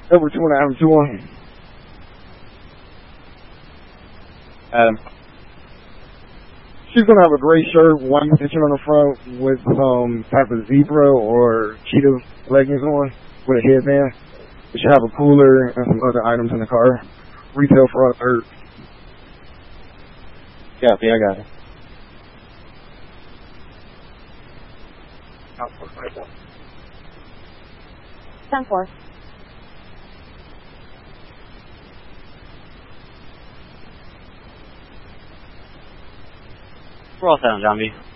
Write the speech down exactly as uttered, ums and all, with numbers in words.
Over two and Adam two one. Adam. She's gonna have a gray shirt, one picture on the front with some type of zebra or cheetah leggings on with a headband. She should have a cooler and some other items in the car. Retail for our third. Copy, I got it. ten four. We're all set on John B.